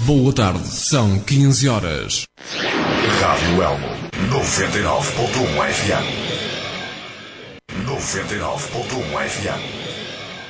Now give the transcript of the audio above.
Boa tarde, são 15 horas. Rádio Elmo, 99.1 FM. 99.1 FM.